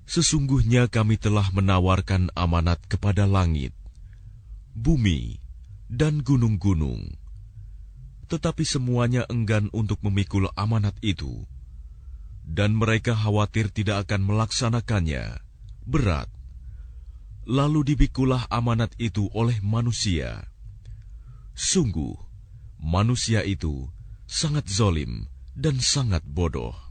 Sesungguhnya kami telah menawarkan amanat kepada langit, bumi, dan gunung-gunung. Tetapi semuanya enggan untuk memikul amanat itu. Dan mereka khawatir tidak akan melaksanakannya, berat. Lalu dipikulah amanat itu oleh manusia. Sungguh, manusia itu sangat zalim dan sangat bodoh.